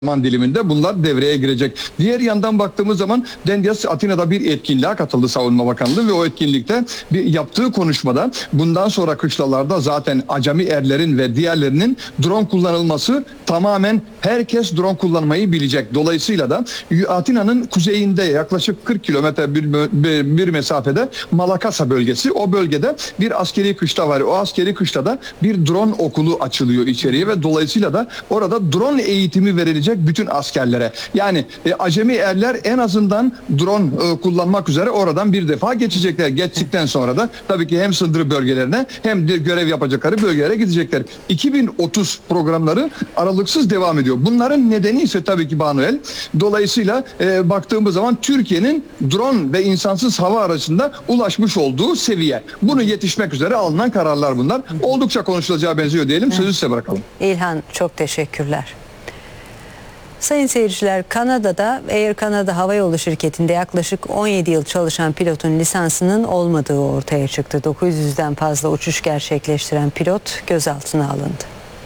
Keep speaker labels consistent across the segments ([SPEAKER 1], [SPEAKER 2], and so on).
[SPEAKER 1] zaman diliminde bunlar devreye girecek. Diğer yandan baktığımız zaman Dendias Atina'da bir etkinliğe katıldı Savunma Bakanlığı ve o etkinlikte bir yaptığı konuşmada bundan sonra kışlalarda zaten acemi erlerin ve diğerlerinin drone kullanılması tamamen herkes drone kullanmayı bilecek. Dolayısıyla da Atina'nın kuzeyinde yaklaşık 40 kilometre bir mesafede Malakasa bölgesi. O bölgede bir askeri kışla var. O askeri kışlada bir drone okulu açılıyor içeriye ve dolayısıyla da orada drone eğitimi verilecek bütün askerlere. Yani acemi erler en azından drone kullanmak üzere oradan bir defa geçecekler. Geçtikten sonra da tabii ki hem sınır bölgelerine hem de görev yapacakları bölgelere gidecekler. 2030 programları aralıksız devam ediyor. Bunların nedeni ise tabii ki Banuel. Dolayısıyla baktığımız zaman Türkiye'nin drone ve insansız hava aracında ulaşmış olduğu seviye. Bunu yetişmek üzere alınan kararlar bunlar. Oldukça konuşulacağı benziyor diyelim. Sözü size bırakalım.
[SPEAKER 2] İlhan, çok teşekkürler. Sayın seyirciler, Kanada'da Air Canada Havayolu şirketinde yaklaşık 17 yıl çalışan pilotun lisansının olmadığı ortaya çıktı. 900'den fazla uçuş gerçekleştiren pilot gözaltına alındı.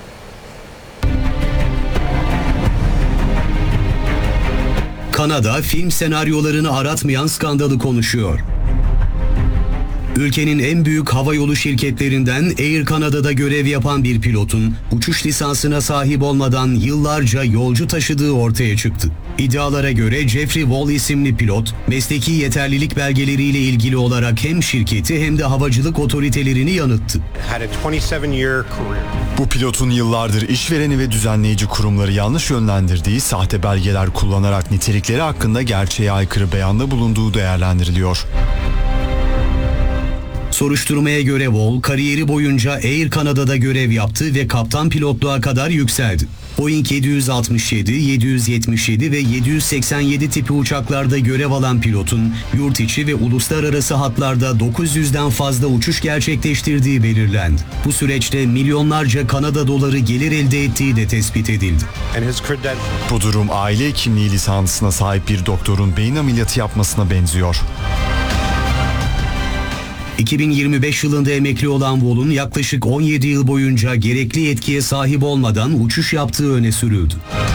[SPEAKER 3] Kanada film senaryolarını aratmayan skandalı konuşuyor. Ülkenin en büyük havayolu şirketlerinden Air Canada'da görev yapan bir pilotun uçuş lisansına sahip olmadan yıllarca yolcu taşıdığı ortaya çıktı. İddialara göre Jeffrey Wall isimli pilot, mesleki yeterlilik belgeleriyle ilgili olarak hem şirketi hem de havacılık otoritelerini yanılttı.
[SPEAKER 4] Bu pilotun yıllardır işvereni ve düzenleyici kurumları yanlış yönlendirdiği sahte belgeler kullanarak nitelikleri hakkında gerçeğe aykırı beyanda bulunduğu değerlendiriliyor.
[SPEAKER 3] Soruşturmaya göre Wall, kariyeri boyunca Air Canada'da görev yaptı ve kaptan pilotluğa kadar yükseldi. Boeing 767, 777 ve 787 tipi uçaklarda görev alan pilotun yurt içi ve uluslararası hatlarda 900'den fazla uçuş gerçekleştirdiği belirlendi. Bu süreçte milyonlarca Kanada doları gelir elde ettiği de tespit edildi.
[SPEAKER 4] Bu durum aile hekimliği lisansına sahip bir doktorun beyin ameliyatı yapmasına benziyor.
[SPEAKER 3] 2025 yılında emekli olan Wall'un yaklaşık 17 yıl boyunca gerekli yetkiye sahip olmadan uçuş yaptığı öne sürüldü.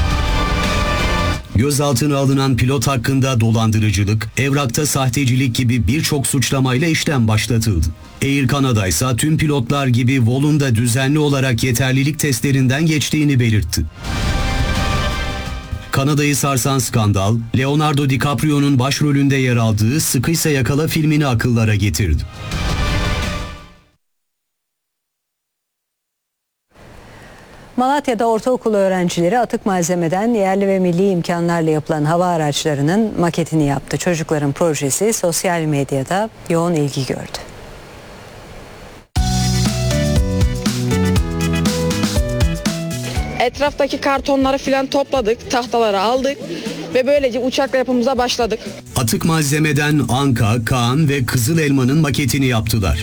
[SPEAKER 3] Gözaltına alınan pilot hakkında dolandırıcılık, evrakta sahtecilik gibi birçok suçlamayla işlem başlatıldı. Air Canada ise tüm pilotlar gibi Wall'un da düzenli olarak yeterlilik testlerinden geçtiğini belirtti. Kanada'yı sarsan skandal, Leonardo DiCaprio'nun başrolünde yer aldığı Sıkıysa Yakala filmini akıllara getirdi.
[SPEAKER 2] Malatya'da ortaokul öğrencileri atık malzemeden yerli ve milli imkanlarla yapılan hava araçlarının maketini yaptı. Çocukların projesi sosyal medyada yoğun ilgi gördü.
[SPEAKER 5] Etraftaki kartonları filan topladık, tahtaları aldık ve böylece uçakla yapımıza başladık.
[SPEAKER 3] Atık malzemeden Anka, Kaan ve Kızıl Elma'nın maketini yaptılar.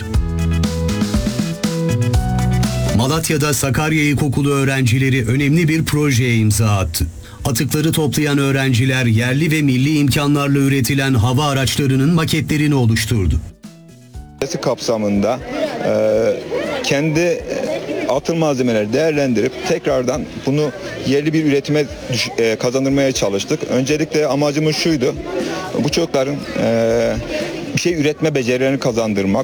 [SPEAKER 3] Malatya'da Sakarya İlkokulu öğrencileri önemli bir projeye imza attı. Atıkları toplayan öğrenciler yerli ve milli imkanlarla üretilen hava araçlarının maketlerini oluşturdu.
[SPEAKER 6] Kapsamında kendi atıl malzemeleri değerlendirip tekrardan bunu yerli bir üretime kazandırmaya çalıştık. Öncelikle amacımız şuydu, bu çocukların bir şey üretme becerilerini kazandırmak.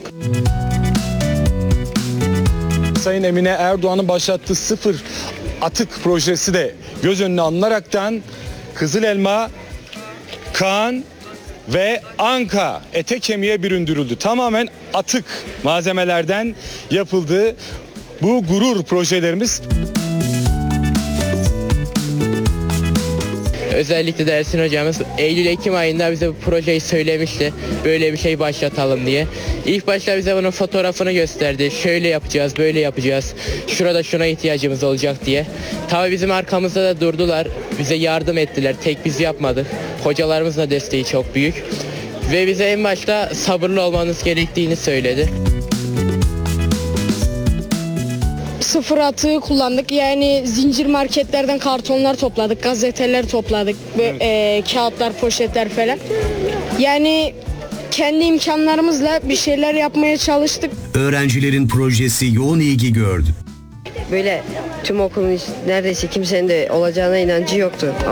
[SPEAKER 7] Sayın Emine Erdoğan'ın başlattığı sıfır atık projesi de göz önüne alınaraktan Kızıl Elma, Kaan ve Anka ete kemiğe büründürüldü. Tamamen atık malzemelerden yapıldı bu gurur projelerimiz.
[SPEAKER 8] Özellikle de Ersin hocamız Eylül-Ekim ayında bize bu projeyi söylemişti. Böyle bir şey başlatalım diye. İlk başta bize bunun fotoğrafını gösterdi. Şöyle yapacağız, böyle yapacağız. Şurada şuna ihtiyacımız olacak diye. Tabii bizim arkamızda da durdular. Bize yardım ettiler. Tek biz yapmadık. Hocalarımızın da desteği çok büyük. Ve bize en başta sabırlı olmanız gerektiğini söyledi.
[SPEAKER 5] Sıfır atığı kullandık. Yani zincir marketlerden kartonlar topladık, gazeteler topladık, kağıtlar, poşetler falan. Yani kendi imkanlarımızla bir şeyler yapmaya çalıştık.
[SPEAKER 3] Öğrencilerin projesi yoğun ilgi gördü.
[SPEAKER 9] Böyle tüm okulun neredeyse kimsenin de olacağına inancı yoktu.